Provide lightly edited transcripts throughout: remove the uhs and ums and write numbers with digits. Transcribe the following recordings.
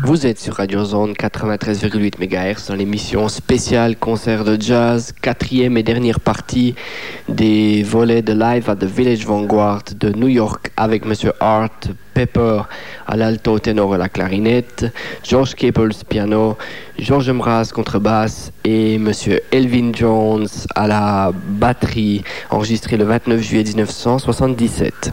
Vous êtes sur Radio Zone 93,8 MHz dans l'émission spéciale concert de jazz, quatrième et dernière partie des volets de live at the Village Vanguard de New York avec Monsieur Art Pepper à l'alto, ténor et la clarinette, George Cables piano, George Mraz contrebasse et Monsieur Elvin Jones à la batterie, enregistré le 29 juillet 1977.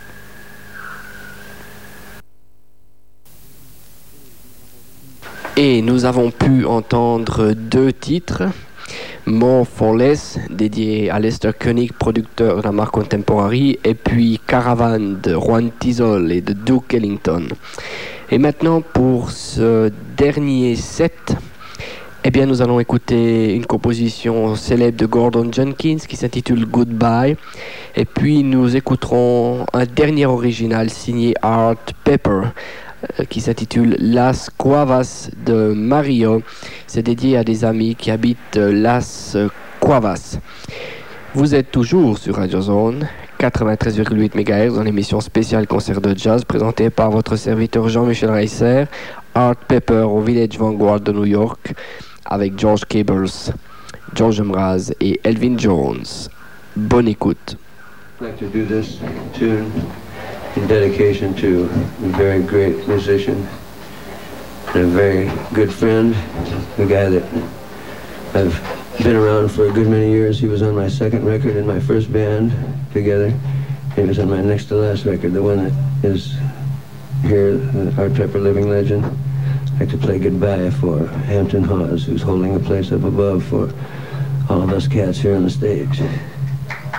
Et nous avons pu entendre deux titres. More for Less, dédié à Lester Koenig, producteur de la marque Contemporary, et puis Caravan de Juan Tizol et de Duke Ellington. Et maintenant, pour ce dernier set, eh bien, nous allons écouter une composition célèbre de Gordon Jenkins qui s'intitule Goodbye. Et puis, nous écouterons un dernier original signé Art Pepper, qui s'intitule Las Cuevas de Mario. C'est dédié à des amis qui habitent Las Cuevas. Vous êtes toujours sur Radio Zone 93,8 MHz dans l'émission spéciale concert de jazz présentée par votre serviteur Jean-Michel Reisser, Art Pepper au Village Vanguard de New York avec George Cables, George Mraz et Elvin Jones. Bonne écoute. I'd like to do this tune in dedication to a very great musician and a very good friend, a guy that I've been around for a good many years. He was on my second record in my first band together. He was on my next to last record, the one that is here, Art Pepper Living Legend. I'd like to play Goodbye for Hampton Hawes, who's holding the place up above for all of us cats here on the stage.